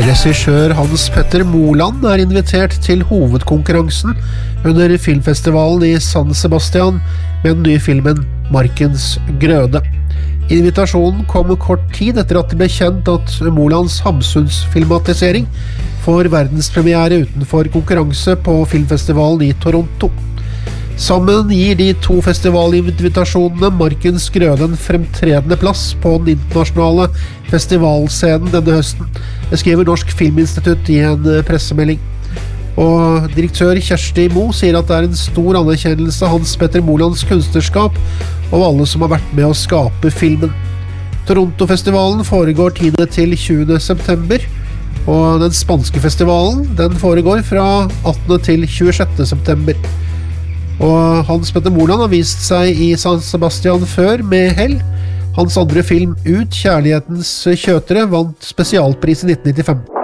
Regissør Hans Petter Moland invitert til hovedkonkurransen under filmfestivalen i San Sebastian med den nye filmen Markens Grøde. Invitasjonen kom kort tid etter at det ble kjent at Molands Hamsuns-filmatisering får verdenspremiere utenfor konkurranse på filmfestivalen i Toronto. Sammen gir de to festivalinvitasjonene Markens Grøde en fremtredende plass på den internasjonale festivalscenen denne høsten. Det skriver Norsk Filminstitutt i en pressemelding. Og direktør Kjersti Mo sier at det en stor anerkjennelse av Hans Petter Molands kunstnerskap og alle som har vært med å skape filmen. Toronto-festivalen foregår 10. til 20. september, og den spanske festivalen den foregår fra 18. til 26. september. Og Hans Petter Moland har vist seg i San Sebastian før med hell. Hans andre film Ut, kjærlighetens kjøtere, vant spesialpris i 1995.